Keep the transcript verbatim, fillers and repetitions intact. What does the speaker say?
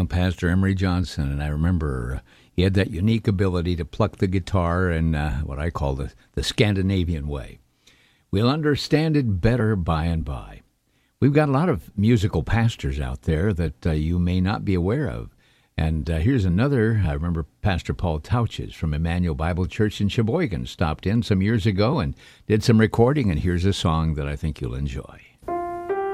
Uh, Pastor Emery Johnson, and I remember uh, he had that unique ability to pluck the guitar in uh, what I call the, the Scandinavian way. We'll understand it better by and by. We've got a lot of musical pastors out there that uh, you may not be aware of. And uh, here's another. I remember Pastor Paul Touches from Emmanuel Bible Church in Sheboygan stopped in some years ago and did some recording, and here's a song that I think you'll enjoy.